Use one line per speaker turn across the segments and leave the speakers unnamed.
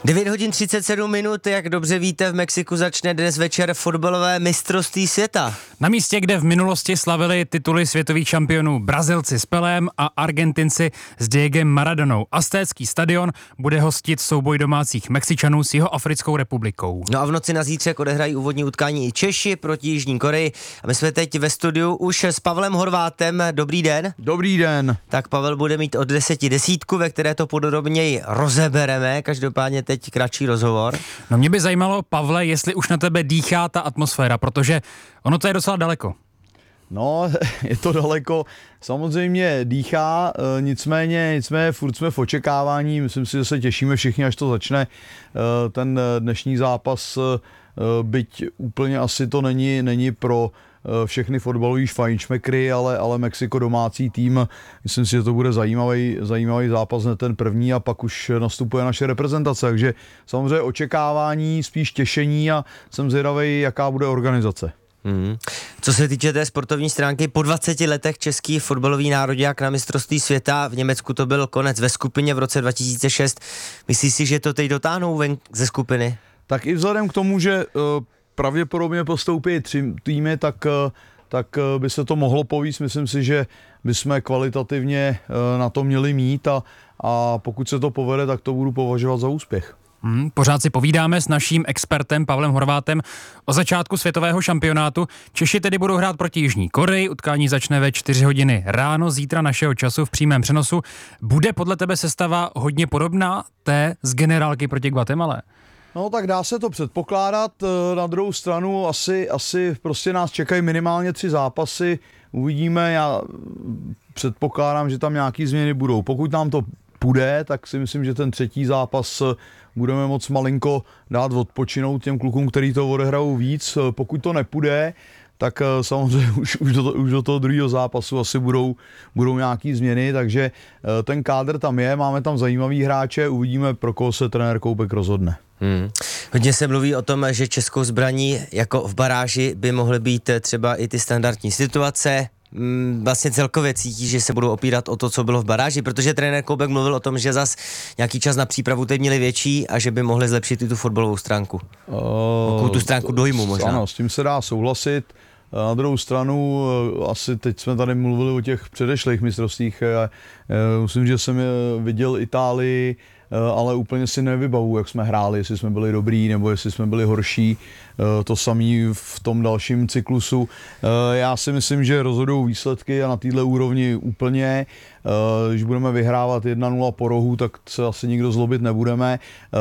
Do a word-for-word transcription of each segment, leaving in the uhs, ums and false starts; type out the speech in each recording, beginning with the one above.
devět hodin třicet sedm minut, jak dobře víte, v Mexiku začne dnes večer fotbalové mistrovství světa.
Na místě, kde v minulosti slavili tituly světových šampionů Brazilci s Pelém a Argentinci s Diegem Maradonou. Aztécký stadion bude hostit souboj domácích Mexičanů s Jihoafrickou republikou.
No a v noci na zítřek odehrají úvodní utkání i Češi proti Jižní Koreji. A my jsme teď ve studiu už s Pavlem Horvátem. Dobrý den.
Dobrý den.
Tak Pavel bude mít od deseti desítku, ve které to podrobněji rozebereme. Každopádně teď kratší rozhovor.
No mě by zajímalo, Pavle, jestli už na tebe dýchá ta atmosféra, protože ono to je docela daleko.
No, je to daleko. Samozřejmě dýchá, nicméně, nicméně furt jsme v očekávání. Myslím si, že se těšíme všichni, až to začne. Ten dnešní zápas, byť úplně asi to není, není pro všechny fotbalový fajnšmekry, ale, ale Mexiko domácí tým. Myslím si, že to bude zajímavý, zajímavý zápas, ne ten první, a pak už nastupuje naše reprezentace. Takže samozřejmě očekávání, spíš těšení, a jsem zvědavý, jaká bude organizace.
Hmm. Co se týče té sportovní stránky, po dvaceti letech český fotbalový nároďák na mistrovství světa, v Německu to byl konec ve skupině v roce dva tisíce šest. Myslíš si, že to teď dotáhnou ven ze skupiny?
Tak i vzhledem k tomu, že uh, pravděpodobně postoupí tři týmy, tak, tak by se to mohlo povíct. Myslím si, že bychom kvalitativně na to měli mít, a, a pokud se to povede, tak to budu považovat za úspěch.
Hmm, pořád si povídáme s naším expertem Pavlem Horvátem o začátku světového šampionátu. Češi tedy budou hrát proti Jižní Koreji, utkání začne ve čtyři hodiny ráno, zítra našeho času v přímém přenosu. Bude podle tebe sestava hodně podobná té z generálky proti Guatemale?
No tak dá se to předpokládat, na druhou stranu asi, asi prostě nás čekají minimálně tři zápasy, uvidíme, já předpokládám, že tam nějaký změny budou. Pokud nám to půjde, tak si myslím, že ten třetí zápas budeme moc malinko dát odpočinout těm klukům, který to odehrajou víc. Pokud to nepůjde, tak samozřejmě už, už, do, už do toho druhého zápasu asi budou, budou nějaký změny, takže ten kádr tam je, máme tam zajímavý hráče, uvidíme, pro koho se trenér Koubek rozhodne.
Hmm. Hodně se mluví o tom, že českou zbraní jako v baráži by mohly být třeba i ty standardní situace. Vlastně celkově cítí, že se budou opírat o to, co bylo v baráži, protože trenér Koubek mluvil o tom, že zas nějaký čas na přípravu teď měli větší a že by mohli zlepšit i tu fotbalovou stránku. Uh, tu stránku dojmu možná.
Ano, s tím se dá souhlasit. Na druhou stranu, asi teď jsme tady mluvili o těch předešlých mistrovstvích. Myslím, že jsem viděl Itálii, ale úplně si nevybavu, jak jsme hráli, jestli jsme byli dobrý nebo jestli jsme byli horší. To samé v tom dalším cyklusu. Já si myslím, že rozhodují výsledky, a na této úrovni úplně. Když budeme vyhrávat jedna nula po rohu, tak se asi nikdo zlobit nebudeme.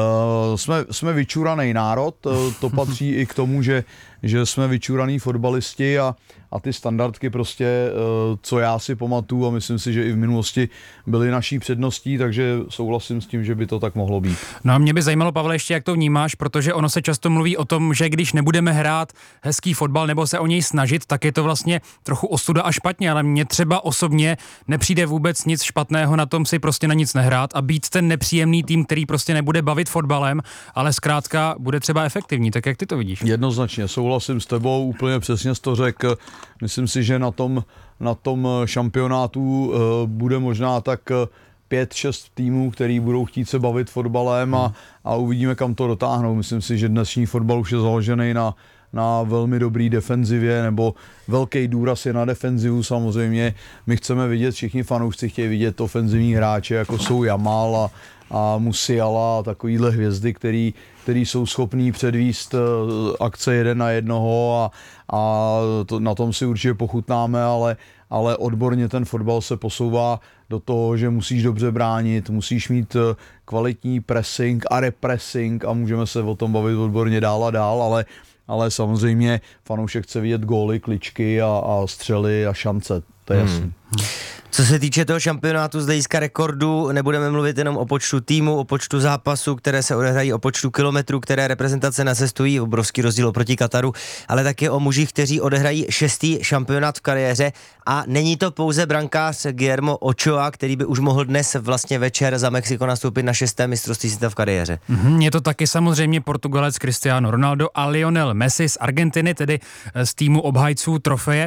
Jsme, jsme vyčuraný národ, to patří i k tomu, že, že jsme vyčuraný fotbalisti, a, a ty standardky prostě, co já si pamatuju, a myslím si, že i v minulosti byly naší předností, takže souhlasím s tím, že by to tak mohlo být.
No a mě by zajímalo, Pavle, ještě jak to vnímáš, protože ono se často mluví o tom, že když nebudeme hrát hezký fotbal nebo se o něj snažit, tak je to vlastně trochu ostuda a špatně, ale mně třeba osobně nepřijde vůbec nic špatného na tom si prostě na nic nehrát a být ten nepříjemný tým, který prostě nebude bavit fotbalem, ale zkrátka bude třeba efektivní. Tak jak ty to vidíš?
Jednoznačně, souhlasím s tebou, úplně přesně jsi to řekl. Myslím si, že na tom, na tom šampionátu uh, bude možná tak pět, šest týmů, který budou chtít se bavit fotbalem, a, a uvidíme, kam to dotáhnou. Myslím si, že dnešní fotbal už je založený na, na velmi dobrý defenzivě, nebo velký důraz je na defenzivu samozřejmě. My chceme vidět, všichni fanoušci chtějí vidět ofenzivní hráče, jako jsou Jamal a, a Musiala a takovýhle hvězdy, který, který jsou schopní předvíst akce jeden na jednoho, a, a to, na tom si určitě pochutnáme, ale, ale odborně ten fotbal se posouvá do toho, že musíš dobře bránit, musíš mít kvalitní pressing a repressing, a můžeme se o tom bavit odborně dál a dál, ale, ale samozřejmě fanoušek chce vidět góly, kličky a, a střely a šance, to je jasný. Hmm.
Co se týče toho šampionátu z hlediska rekordu, nebudeme mluvit jenom o počtu týmu, o počtu zápasů, které se odehrají, o počtu kilometrů, které reprezentace nacestují, obrovský rozdíl oproti Kataru, ale také o mužích, kteří odehrají šestý šampionát v kariéře, a není to pouze brankář Guillermo Ochoa, který by už mohl dnes vlastně večer za Mexiko nastoupit na šesté mistrovství světa v kariéře.
Mm-hmm, je to taky samozřejmě Portugalec Cristiano Ronaldo a Lionel Messi z Argentiny, tedy z týmu obhajců trofeje.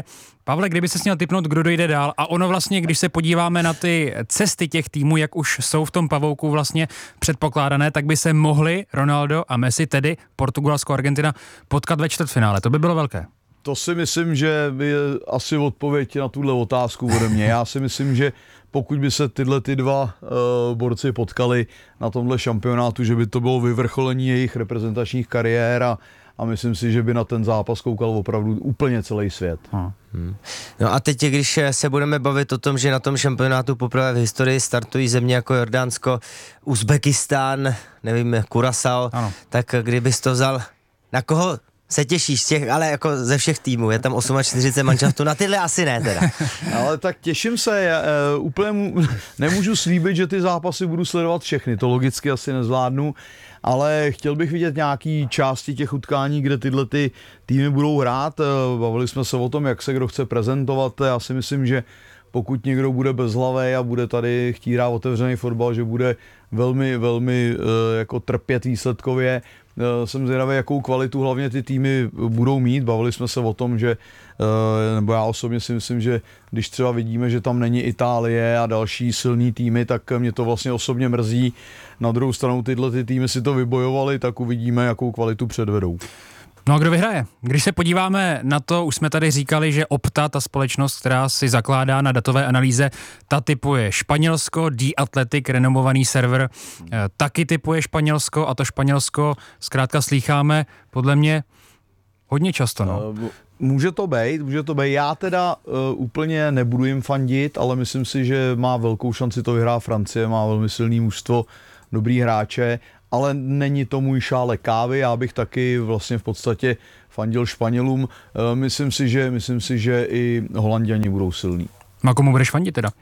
Pavle, kdyby se měl tipnout, kdo dojde dál, a ono vlastně, když se podíváme na ty cesty těch týmů, jak už jsou v tom pavouku vlastně předpokládané, tak by se mohli Ronaldo a Messi, tedy Portugalsko, Argentina, potkat ve čtvrtfinále. To by bylo velké.
To si myslím, že je asi odpověď na tuhle otázku ode mě. Já si myslím, že pokud by se tyhle ty dva uh, borci potkali na tomhle šampionátu, že by to bylo vyvrcholení jejich reprezentačních kariér a, a myslím si, že by na ten zápas koukal opravdu úplně celý svět.
Hmm. No a teď, když se budeme bavit o tom, že na tom šampionátu poprvé v historii startují země jako Jordánsko, Uzbekistán, nevím, Curaçao, ano. Tak kdybys to vzal, na koho se těšíš z těch, ale jako ze všech týmů, je tam čtyřicet osm manšaftů, na tyhle asi ne teda.
Ale tak těším se, já, uh, úplně mu, nemůžu slíbit, že ty zápasy budu sledovat všechny, to logicky asi nezvládnu, ale chtěl bych vidět nějaký části těch utkání, kde tyhle ty týmy budou hrát. Bavili jsme se o tom, jak se kdo chce prezentovat. Já si myslím, že pokud někdo bude bezhlavý a bude tady chtít hrát otevřený fotbal, že bude velmi, velmi jako trpět výsledkově. Jsem zvědavý, jakou kvalitu hlavně ty týmy budou mít. Bavili jsme se o tom, že, nebo já osobně si myslím, že když třeba vidíme, že tam není Itálie a další silný týmy, tak mě to vlastně osobně mrzí. Na druhou stranu tyhle ty týmy si to vybojovali, tak uvidíme, jakou kvalitu předvedou.
No a kdo vyhraje? Když se podíváme na to, už jsme tady říkali, že Opta, ta společnost, která si zakládá na datové analýze, ta tipuje Španělsko, The Athletic, renomovaný server, taky tipuje Španělsko a to Španělsko zkrátka slýcháme podle mě hodně často. No.
Může to být, může to být. Já teda uh, úplně nebudu jim fandit, ale myslím si, že má velkou šanci to vyhrát Francie, má velmi silný mužstvo, dobrý hráče, ale není to můj šálek kávy, já bych taky vlastně v podstatě fandil Španělům. Myslím si, že, myslím si, že i Holanděni budou silní.
A komu budeš fandit teda?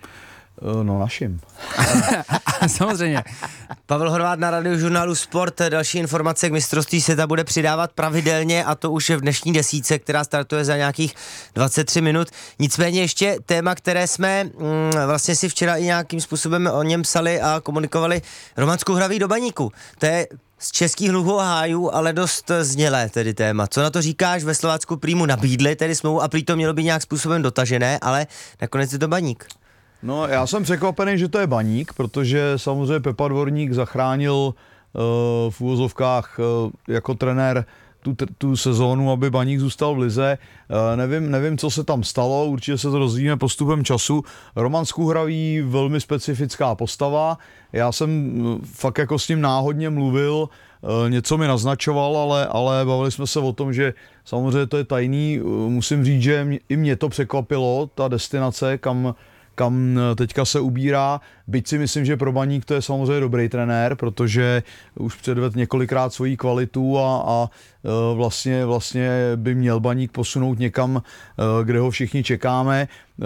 No našim.
Samozřejmě.
Pavel Horváth na Radiožurnálu Sport. Další informace k mistrovství světa bude přidávat pravidelně a to už v dnešní desítce, která startuje za nějakých dvacet tři minut. Nicméně ještě téma, které jsme mm, vlastně si včera i nějakým způsobem o něm psali a komunikovali. Roman Skuhravý do baníku. To je z českých hluhů a hájů, ale dost znělé tedy téma. Co na to říkáš? Ve Slovácku prýmu nabídli tedy smlouvu a prý to mělo být nějak způsobem dotažené, ale nakonec je to baník.
No, já jsem překvapený, že to je baník, protože samozřejmě Pepa Dvorník zachránil uh, v úvozovkách uh, jako trenér tu, tu sezónu, aby baník zůstal v lize. Uh, nevím, nevím, co se tam stalo, určitě se to dozvíme postupem času. Roman Skuhravý, velmi specifická postava. Já jsem uh, fakt jako s ním náhodně mluvil, uh, něco mi naznačoval, ale, ale bavili jsme se o tom, že samozřejmě to je tajný. Uh, musím říct, že mě, i mě to překvapilo, ta destinace, kam kam teďka se ubírá, byť si myslím, že pro baník to je samozřejmě dobrý trenér, protože už předvedl několikrát svoji kvalitu a, a vlastně, vlastně by měl baník posunout někam, kde ho všichni čekáme.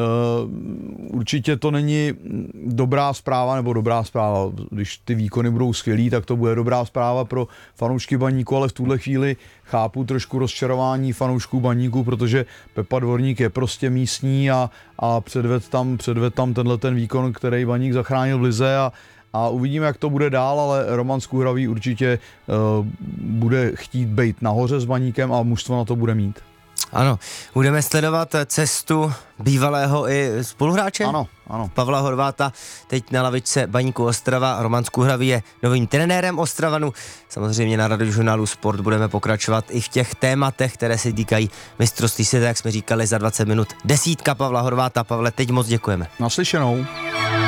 Určitě to není dobrá zpráva, nebo dobrá zpráva, když ty výkony budou skvělý, tak to bude dobrá zpráva pro fanoušky baníku, ale v tuhle chvíli chápu trošku rozčarování fanoušků baníku, protože Pepa Dvorník je prostě místní a, a předved tam, předved tam tenhle ten výkon, který baník zachránil v lize a A uvidíme, jak to bude dál, ale Roman Skuhravý určitě uh, bude chtít být nahoře s baníkem a mužstvo na to bude mít.
Ano, budeme sledovat cestu bývalého i spoluhráče?
Ano, ano.
Pavla Horváta, teď na lavičce baníku Ostrava. Roman Skuhravý je novým trenérem Ostravanu. Samozřejmě na Radiožurnálu Sport budeme pokračovat i v těch tématech, které se týkají mistrovství světa, jak jsme říkali, za dvacet minut. Desítka Pavla Horváta. Pavle, teď moc děkujeme.
Naslyšenou.